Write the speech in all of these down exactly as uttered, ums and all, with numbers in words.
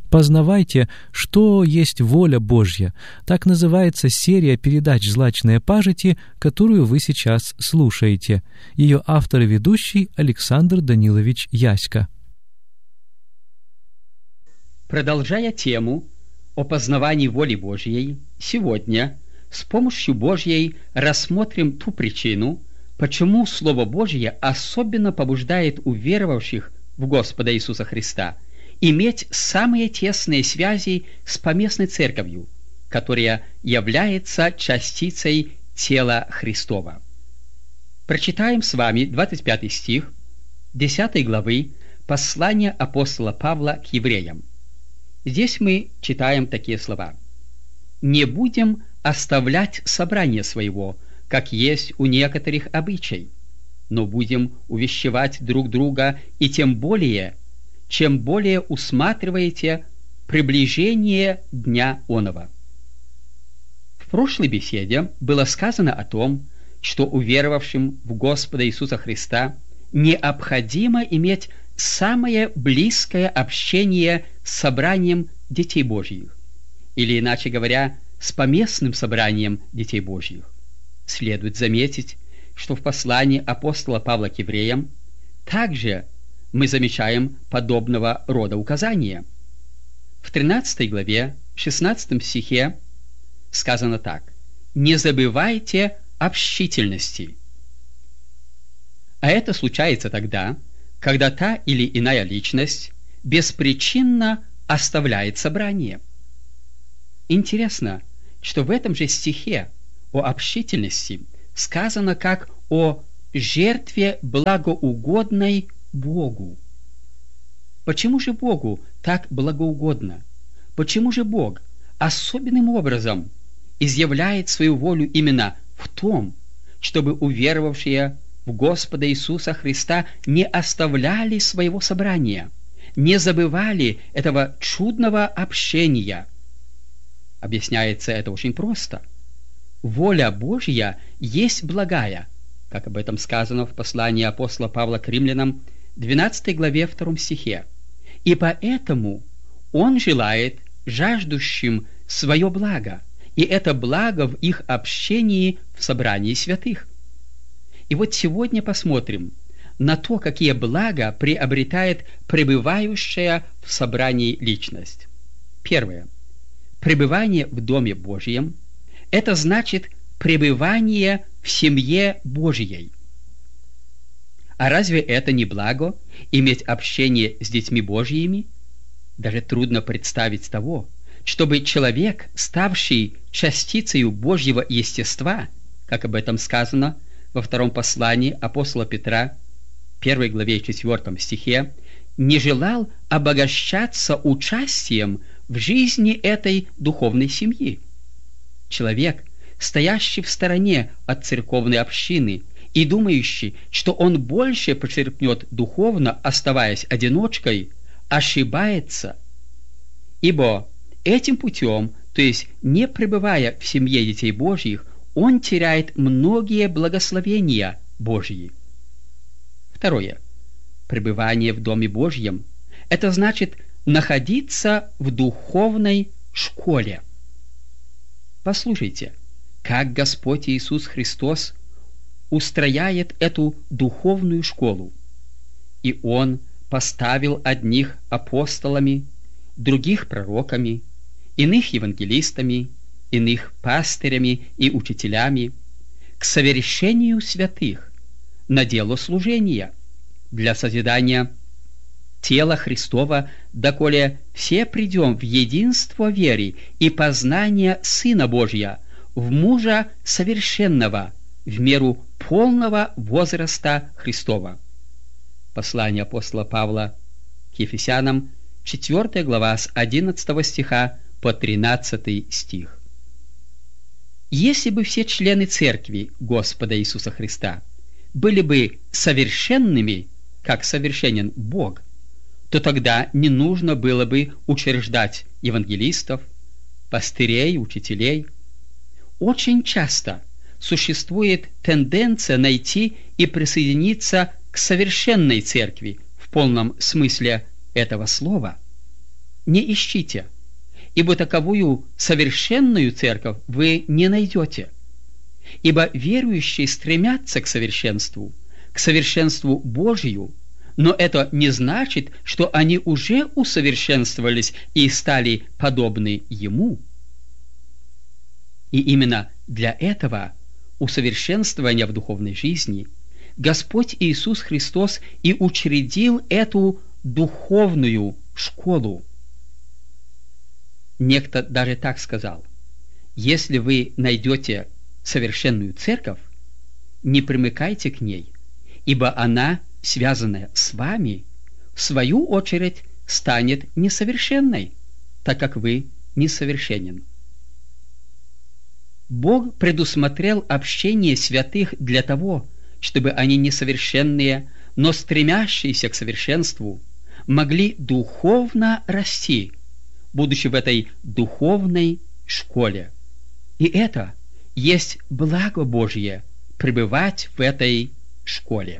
Познавайте, что есть воля Божья. Так называется серия передач «Злачные пажити», которую вы сейчас слушаете. Ее автор и ведущий Александр Данилович Яська. Продолжая тему о познавании воли Божьей, сегодня с помощью Божьей рассмотрим ту причину, почему Слово Божье особенно побуждает уверовавших в Господа Иисуса Христа иметь самые тесные связи с поместной церковью, которая является частицей тела Христова. Прочитаем с вами двадцать пятый стих десятой главы послания апостола Павла к евреям. Здесь мы читаем такие слова: «Не будем оставлять собрание своего, как есть у некоторых обычай, но будем увещевать друг друга, и тем более, чем более усматриваете приближение дня оного». В прошлой беседе было сказано о том, что уверовавшим в Господа Иисуса Христа необходимо иметь самое близкое общение с собранием детей Божьих, или, иначе говоря, с поместным собранием детей Божьих. Следует заметить, что в послании апостола Павла к евреям также мы замечаем подобного рода указания. В тринадцатой главе, шестнадцатом стихе сказано так: «Не забывайте общительности». А это случается тогда, когда та или иная личность беспричинно оставляет собрание. Интересно, что в этом же стихе о общительности сказано как о жертве благоугодной Богу. Почему же Богу так благоугодно? Почему же Бог особенным образом изъявляет свою волю именно в том, чтобы уверовавшие в Господа Иисуса Христа не оставляли своего собрания, не забывали этого чудного общения? Объясняется это очень просто. Воля Божья есть благая, как об этом сказано в послании апостола Павла к римлянам, двенадцатой главе, втором стихе. И поэтому Он желает жаждущим свое благо, и это благо в их общении в собрании святых. И вот сегодня посмотрим на то, какие блага приобретает пребывающая в собрании личность. Первое. Пребывание в Доме Божьем – это значит пребывание в семье Божьей. А разве это не благо – иметь общение с детьми Божьими? Даже трудно представить того, чтобы человек, ставший частицею Божьего естества, как об этом сказано во втором послании апостола Петра, первой главе четвертом стихе, не желал обогащаться участием в жизни этой духовной семьи. Человек, стоящий в стороне от церковной общины и думающий, что он больше почерпнет духовно, оставаясь одиночкой, ошибается, ибо этим путем, то есть не пребывая в семье детей Божьих, он теряет многие благословения Божьи. Второе. Пребывание в Доме Божьем – это значит находиться в духовной школе. Послушайте, как Господь Иисус Христос устрояет эту духовную школу. И Он поставил одних апостолами, других пророками, иных евангелистами, иных пастырями и учителями к совершению святых, на дело служения, для созидания тела Христова, доколе все придем в единство веры и познания Сына Божия, в мужа совершенного, в меру полного возраста Христова. Послание апостола Павла к Ефесянам, четвёртая глава, с одиннадцатого стиха по тринадцатый стих. Если бы все члены Церкви Господа Иисуса Христа были бы совершенными, как совершенен Бог, то тогда не нужно было бы учреждать евангелистов, пастырей, учителей. Очень часто существует тенденция найти и присоединиться к совершенной церкви в полном смысле этого слова. не ищите, ибо таковую совершенную церковь вы не найдете. Ибо верующие стремятся к совершенству, к совершенству Божию, но это не значит, что они уже усовершенствовались и стали подобны Ему. И именно для этого усовершенствования в духовной жизни Господь Иисус Христос и учредил эту духовную школу. Некто даже так сказал: если вы найдете совершенную церковь, не примыкайте к ней, ибо она, связанная с вами, в свою очередь станет несовершенной, так как вы несовершенен. Бог предусмотрел общение святых для того, чтобы они несовершенные, но стремящиеся к совершенству, могли духовно расти, будучи в этой духовной школе. И это есть благо Божье — пребывать в этой школе.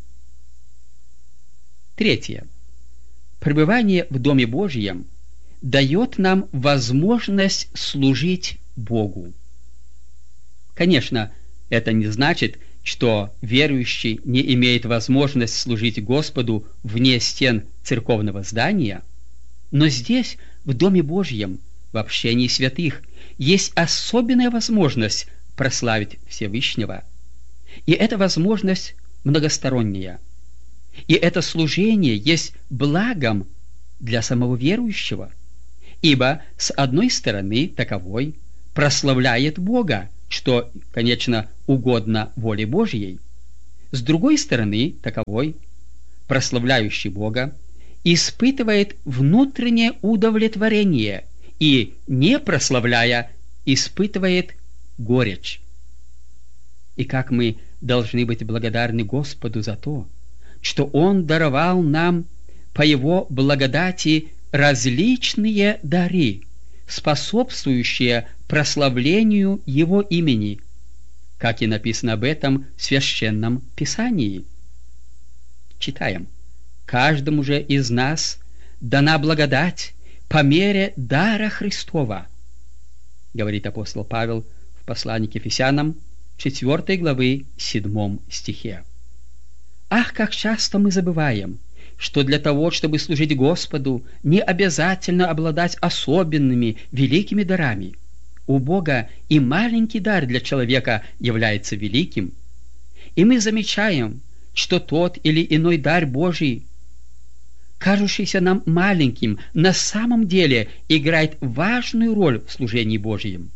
Третье. Пребывание в Доме Божьем дает нам возможность служить Богу. Конечно, это не значит, что верующий не имеет возможность служить Господу вне стен церковного здания, но здесь, в Доме Божьем, в общении святых, есть особенная возможность прославить Всевышнего. И эта возможность многосторонняя. И это служение есть благом для самого верующего, ибо, с одной стороны, таковой прославляет Бога, что, конечно, угодно воле Божьей. С другой стороны, таковой, прославляющий Бога, испытывает внутреннее удовлетворение и, не прославляя, испытывает горечь. И как мы должны быть благодарны Господу за то, что Он даровал нам по Его благодати различные дары, способствующие прославлению Его имени, как и написано об этом в Священном Писании. Читаем: «Каждому же из нас дана благодать по мере дара Христова», говорит апостол Павел в послании к Ефесянам, четвёртой главы, седьмом стихе. Ах, как часто мы забываем, что для того, чтобы служить Господу, не обязательно обладать особенными великими дарами. У Бога и маленький дар для человека является великим. И мы замечаем, что тот или иной дар Божий, кажущийся нам маленьким, на самом деле играет важную роль в служении Божьем.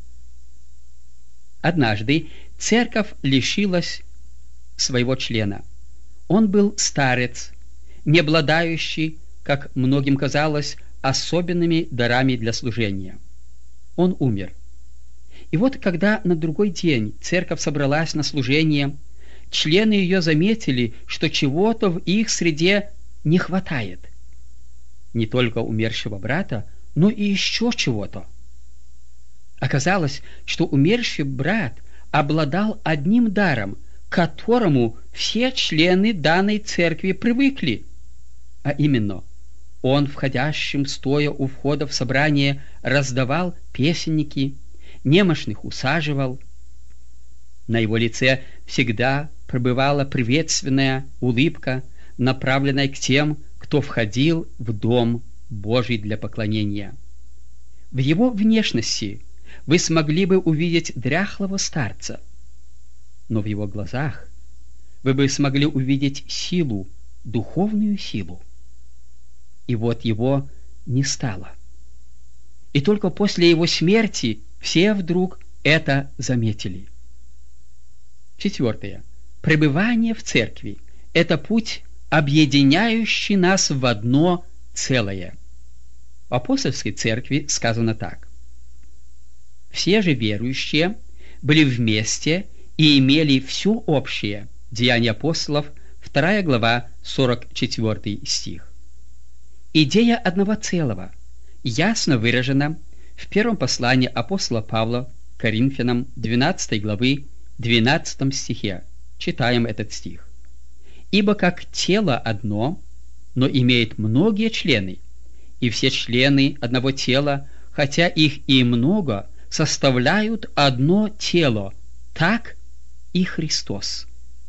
Однажды церковь лишилась своего члена. Он был старец, не обладающий, как многим казалось, особенными дарами для служения. Он умер. И вот когда на другой день церковь собралась на служение, члены ее заметили, что чего-то в их среде не хватает. Не только умершего брата, но и еще чего-то. Оказалось, что умерший брат обладал одним даром, к которому все члены данной церкви привыкли, а именно, он входящим, стоя у входа в собрание, раздавал песенники, немощных усаживал. На его лице всегда пребывала приветственная улыбка, направленная к тем, кто входил в Дом Божий для поклонения. В его внешности вы смогли бы увидеть дряхлого старца, но в его глазах вы бы смогли увидеть силу, духовную силу. И вот его не стало. И только после его смерти все вдруг это заметили. Четвертое. Пребывание в церкви – это путь, объединяющий нас в одно целое. В апостольской церкви сказано так: «Все же верующие были вместе и имели все общее». Деяния апостолов, вторая глава, сорок четвёртый стих. Идея одного целого ясно выражена в первом послании апостола Павла к Коринфянам, двенадцатой главы, двенадцатом стихе. Читаем этот стих. «Ибо как тело одно, но имеет многие члены, и все члены одного тела, хотя их и много, составляют одно тело, так и Христос.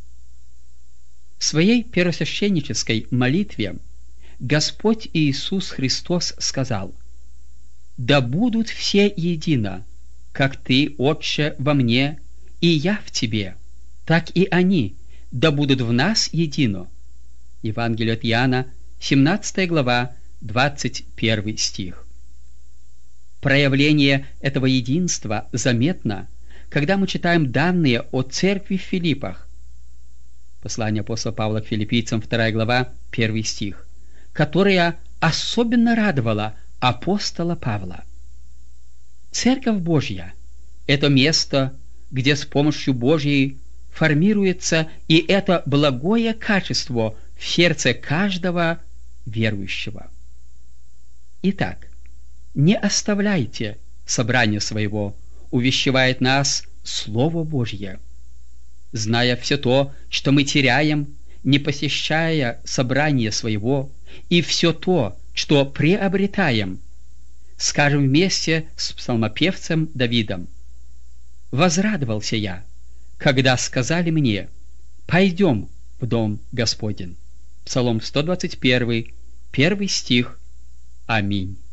В своей первосвященнической молитве Господь Иисус Христос сказал: «Да будут все едино, как Ты, Отче, во мне, и я в Тебе, так и они, да будут в нас едино». Евангелие от Иоанна, семнадцатая глава, двадцать первый стих. Проявление этого единства заметно, когда мы читаем данные о церкви в Филиппах. Послание апостола Павла к филиппийцам, вторая глава, первый стих, которая особенно радовала апостола Павла. Церковь Божья – это место, где с помощью Божьей формируется и это благое качество в сердце каждого верующего. Итак, не оставляйте собрание своего, увещевает нас Слово Божье. Зная все то, что мы теряем, не посещая собрание своего, и все то, что приобретаем, скажем вместе с псалмопевцем Давидом: «Возрадовался я, когда сказали мне: пойдем в дом Господень». Псалом сто двадцать один, первый стих. Аминь.